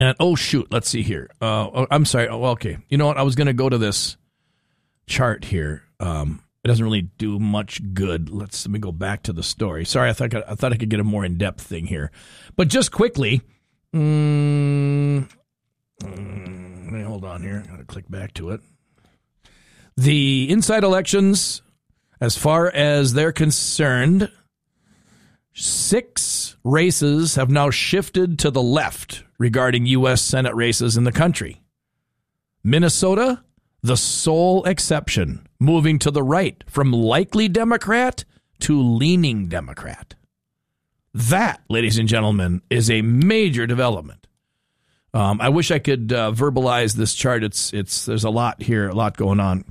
And, oh, shoot, let's see here. I'm sorry. Oh, okay. You know what? I was going to go to this chart here. It doesn't really do much good. Let me go back to the story. Sorry, I thought I could get a more in-depth thing here. But just quickly, let me hold on here. Got to click back to it. The inside elections, as far as they're concerned, 6 races have now shifted to the left regarding U.S. Senate races in the country. Minnesota, the sole exception, moving to the right from likely Democrat to leaning Democrat. That, ladies and gentlemen, is a major development. I wish I could verbalize this chart. There's a lot here, a lot going on.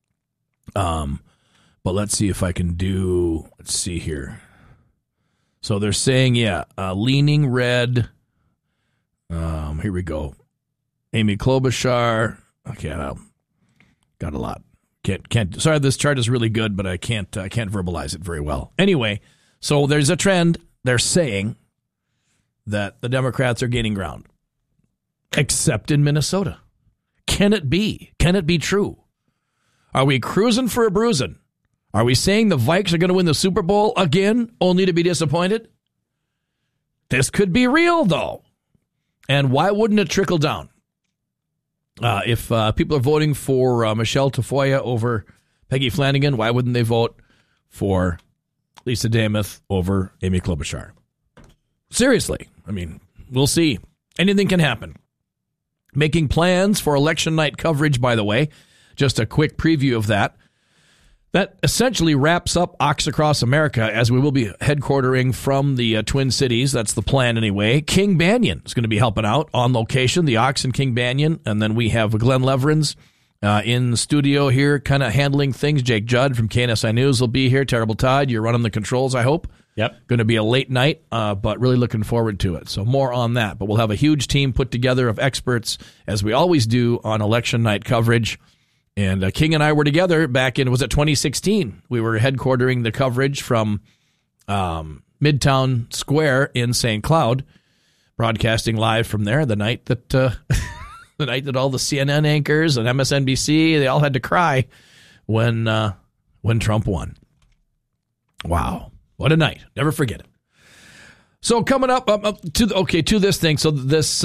But let's see if I can let's see here. So they're saying, leaning red. Here we go. Amy Klobuchar. Okay, got a lot. Can't. Sorry, this chart is really good, but I can't verbalize it very well. Anyway, so there's a trend. They're saying that the Democrats are gaining ground, except in Minnesota. Can it be? Can it be true? Are we cruising for a bruising? Are we saying the Vikes are going to win the Super Bowl again, only to be disappointed? This could be real, though. And why wouldn't it trickle down? If people are voting for Michelle Tafoya over Peggy Flanagan, why wouldn't they vote for Lisa Damuth over Amy Klobuchar? Seriously. I mean, we'll see. Anything can happen. Making plans for election night coverage, by the way. Just a quick preview of that. That essentially wraps up Ox Across America, as we will be headquartering from the Twin Cities. That's the plan anyway. King Banyan is going to be helping out on location, the Ox and King Banyan. And then we have Glenn Leverins in the studio here kind of handling things. Jake Judd from KNSI News will be here. Terrible Tide, you're running the controls, I hope. Yep. Going to be a late night, but really looking forward to it. So more on that. But we'll have a huge team put together of experts, as we always do on election night coverage. And King and I were together back in, was it 2016? We were headquartering the coverage from Midtown Square in St. Cloud, broadcasting live from there the night that all the CNN anchors and MSNBC, they all had to cry when Trump won. Wow, what a night! Never forget it. So coming up to this thing. So this.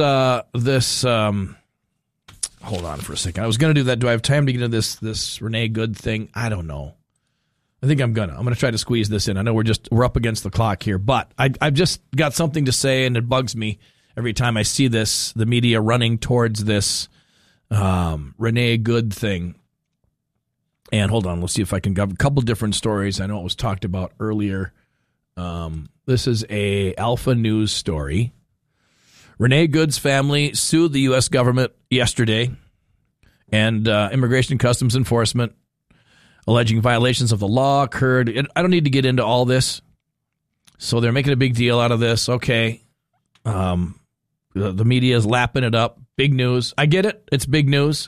Hold on for a second. I was going to do that. Do I have time to get into this Renee Good thing? I don't know. I think I'm gonna try to squeeze this in. I know we're up against the clock here, but I've just got something to say, and it bugs me every time I see the media running towards this Renee Good thing. And hold on, let's see if I can get a couple different stories. I know it was talked about earlier. This is a Alpha News story. Renee Good's family sued the U.S. government yesterday and Immigration and Customs Enforcement, alleging violations of the law occurred. I don't need to get into all this. So they're making a big deal out of this. Okay. The media is lapping it up. Big news. I get it. It's big news.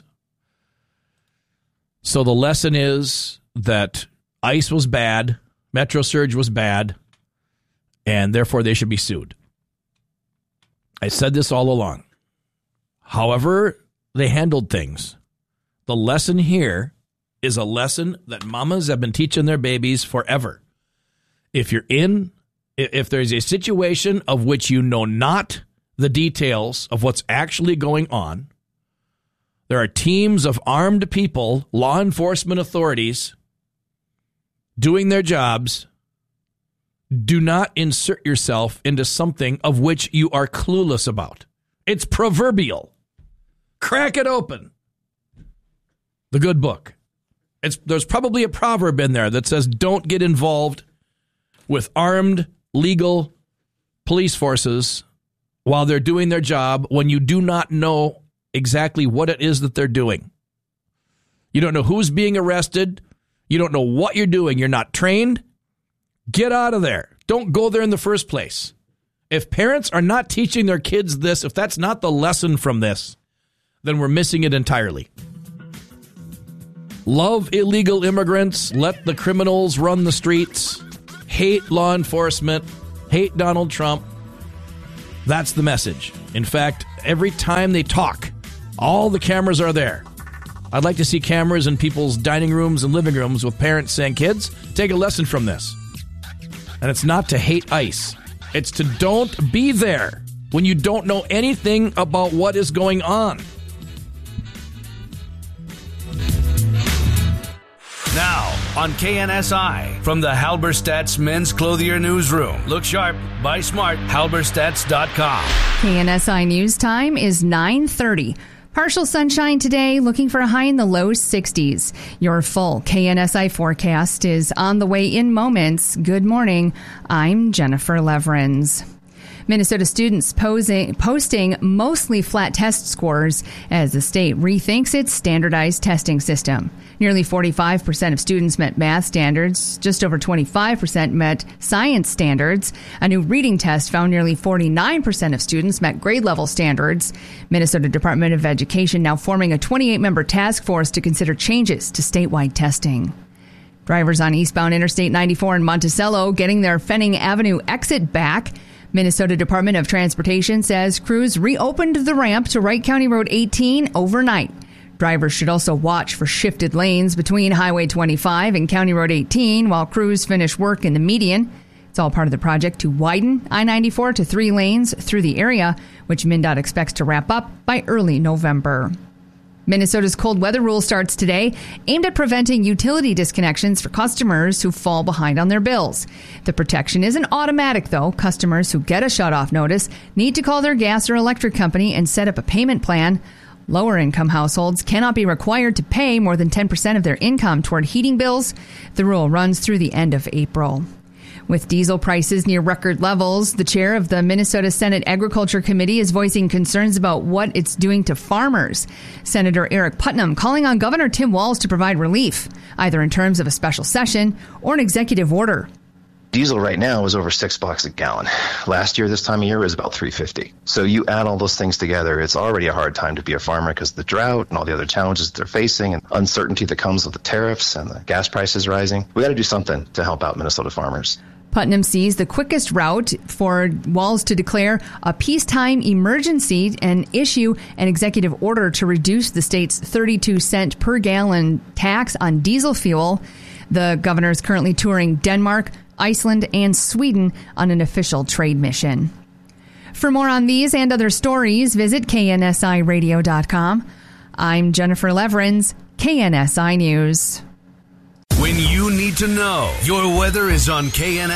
So the lesson is that ICE was bad, Metro Surge was bad, and therefore they should be sued. I said this all along. However they handled things, the lesson here is a lesson that mamas have been teaching their babies forever. If there's a situation of which you know not the details of what's actually going on, there are teams of armed people, law enforcement authorities, doing their jobs. Do not insert yourself into something of which you are clueless about. It's proverbial. Crack it open. The good book. There's probably a proverb in there that says don't get involved with armed, legal police forces while they're doing their job when you do not know exactly what it is that they're doing. You don't know who's being arrested. You don't know what you're doing. You're not trained. Get out of there. Don't go there in the first place. If parents are not teaching their kids this, if that's not the lesson from this, then we're missing it entirely. Love illegal immigrants. Let the criminals run the streets. Hate law enforcement. Hate Donald Trump. That's the message. In fact, every time they talk. All the cameras are there. I'd like to see cameras in people's dining rooms and living rooms with parents saying, kids, take a lesson from this. And it's not to hate ICE. It's to don't be there when you don't know anything about what is going on. Now, on KNSI, from the Halberstadt's Men's Clothier Newsroom. Look sharp, buy smart, halberstadts.com. KNSI News Time is 9:30. Partial sunshine today, looking for a high in the low 60s. Your full KNSI forecast is on the way in moments. Good morning. I'm Jennifer Leverins. Minnesota students posting mostly flat test scores as the state rethinks its standardized testing system. Nearly 45% of students met math standards. Just over 25% met science standards. A new reading test found nearly 49% of students met grade level standards. Minnesota Department of Education now forming a 28-member task force to consider changes to statewide testing. Drivers on eastbound Interstate 94 in Monticello getting their Fenning Avenue exit back. Minnesota Department of Transportation says crews reopened the ramp to Wright County Road 18 overnight. Drivers should also watch for shifted lanes between Highway 25 and County Road 18 while crews finish work in the median. It's all part of the project to widen I-94 to 3 lanes through the area, which MnDOT expects to wrap up by early November. Minnesota's cold weather rule starts today, aimed at preventing utility disconnections for customers who fall behind on their bills. The protection isn't automatic, though. Customers who get a shutoff notice need to call their gas or electric company and set up a payment plan. Lower-income households cannot be required to pay more than 10% of their income toward heating bills. The rule runs through the end of April. With diesel prices near record levels, the chair of the Minnesota Senate Agriculture Committee is voicing concerns about what it's doing to farmers. Senator Eric Putnam calling on Governor Tim Walz to provide relief, either in terms of a special session or an executive order. Diesel right now is over $6 a gallon. Last year, this time of year, was about $3.50. So you add all those things together, it's already a hard time to be a farmer because of the drought and all the other challenges they're facing and uncertainty that comes with the tariffs and the gas prices rising. We got to do something to help out Minnesota farmers. Putnam sees the quickest route for Walz to declare a peacetime emergency and issue an executive order to reduce the state's 32-cent per gallon tax on diesel fuel. The governor is currently touring Denmark, Iceland, and Sweden on an official trade mission. For more on these and other stories, visit KNSIRadio.com. I'm Jennifer Leverins, KNSI News. When you need to know, your weather is on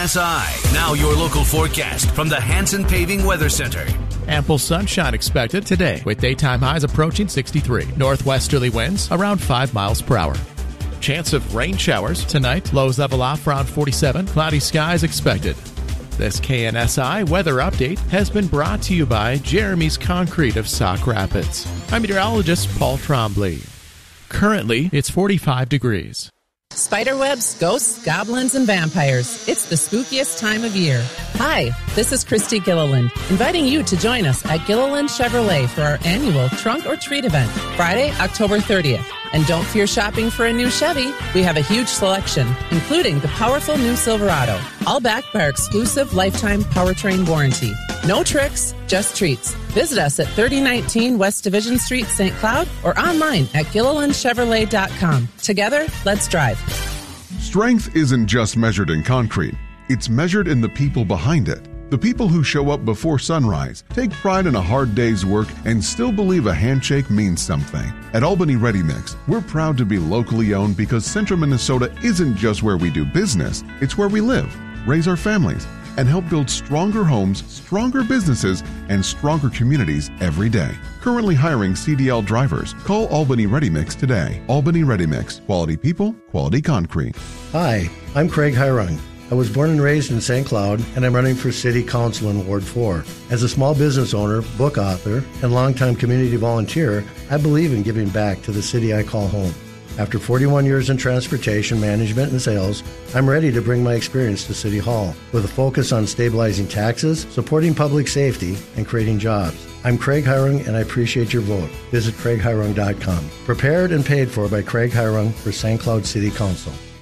KNSI. Now your local forecast from the Hanson Paving Weather Center. Ample sunshine expected today with daytime highs approaching 63. Northwesterly winds around 5 miles per hour. Chance of rain showers tonight. Lows level off around 47. Cloudy skies expected. This KNSI weather update has been brought to you by Jeremy's Concrete of Sauk Rapids. I'm meteorologist Paul Trombley. Currently, it's 45 degrees. Spiderwebs, ghosts, goblins, and vampires. It's the spookiest time of year. Hi, this is Christy Gilliland, inviting you to join us at Gilliland Chevrolet for our annual Trunk or Treat event, Friday, October 30th. And don't fear shopping for a new Chevy. We have a huge selection, including the powerful new Silverado, all backed by our exclusive lifetime powertrain warranty. No tricks, just treats. Visit us at 3019 West Division Street, St. Cloud, or online at GillilandChevrolet.com. Together, let's drive. Strength isn't just measured in concrete. It's measured in the people behind it. The people who show up before sunrise, take pride in a hard day's work, and still believe a handshake means something. At Albany Ready Mix, we're proud to be locally owned because Central Minnesota isn't just where we do business, it's where we live, raise our families, and help build stronger homes, stronger businesses, and stronger communities every day. Currently hiring CDL drivers. Call Albany Ready Mix today. Albany Ready Mix. Quality people, quality concrete. Hi, I'm Craig Hirung. I was born and raised in St. Cloud, and I'm running for City Council in Ward 4. As a small business owner, book author, and longtime community volunteer, I believe in giving back to the city I call home. After 41 years in transportation, management, and sales, I'm ready to bring my experience to City Hall with a focus on stabilizing taxes, supporting public safety, and creating jobs. I'm Craig Hirung, and I appreciate your vote. Visit CraigHirung.com. Prepared and paid for by Craig Hirung for St. Cloud City Council.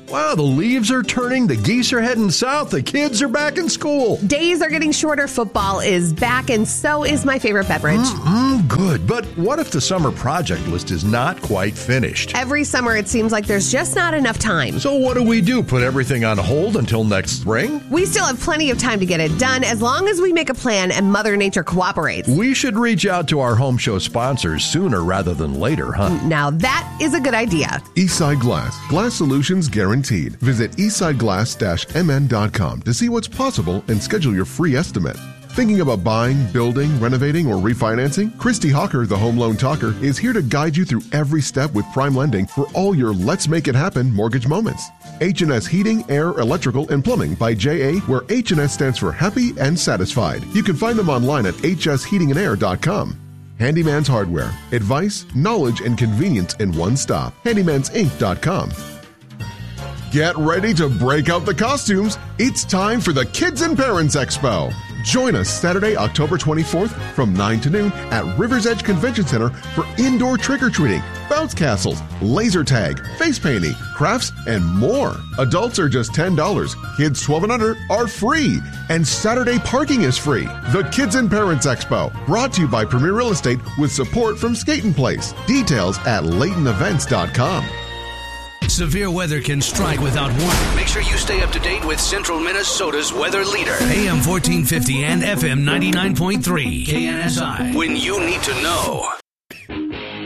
Wow, the leaves are turning, the geese are heading south, the kids are back in school. Days are getting shorter, football is back, and so is my favorite beverage. Good, but what if the summer project list is not quite finished? Every summer it seems like there's just not enough time. So what do? Put everything on hold until next spring? We still have plenty of time to get it done as long as we make a plan and Mother Nature cooperates. We should reach out to our home show sponsors sooner rather than later, huh? Now that is a good idea. Eastside Glass. Glass solutions guaranteed. Visit eastsideglass-mn.com to see what's possible and schedule your free estimate. Thinking about buying, building, renovating, or refinancing? Christy Hawker, the Home Loan Talker, is here to guide you through every step with Prime Lending for all your Let's Make It Happen mortgage moments. H&S Heating, Air, Electrical, and Plumbing by J.A., where H&S stands for Happy and Satisfied. You can find them online at hsheatingandair.com. Handyman's Hardware. Advice, knowledge, and convenience in one stop. handymansinc.com. Get ready to break out the costumes. It's time for the Kids and Parents Expo. Join us Saturday, October 24th from 9 to noon at River's Edge Convention Center for indoor trick-or-treating, bounce castles, laser tag, face painting, crafts, and more. Adults are just $10. Kids 12 and under are free. And Saturday parking is free. The Kids and Parents Expo, brought to you by Premier Real Estate with support from Skating Place. Details at LaytonEvents.com. Severe weather can strike without warning. Make sure you stay up to date with Central Minnesota's weather leader. AM 1450 and FM 99.3. KNSI. When you need to know.